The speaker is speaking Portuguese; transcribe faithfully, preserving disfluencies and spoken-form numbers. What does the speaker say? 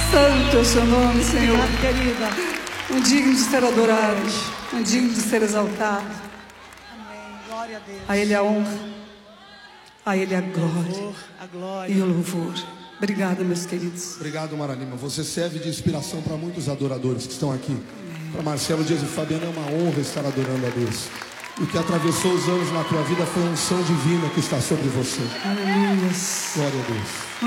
Santo é o seu nome, Senhor. Obrigada, querida. Um digno de ser adorado, um digno de ser exaltado. Amém. Glória a Deus. A Ele a honra, a Ele a glória, Louvor, a glória. e o louvor. Obrigada, meus queridos. Obrigado, Mara Lima. Você serve de inspiração para muitos adoradores que estão aqui. Para Marcelo Dias e Fabiana é uma honra estar adorando a Deus. O que atravessou os anos na tua vida foi a unção divina que está sobre você. Aleluia. Glória a Deus.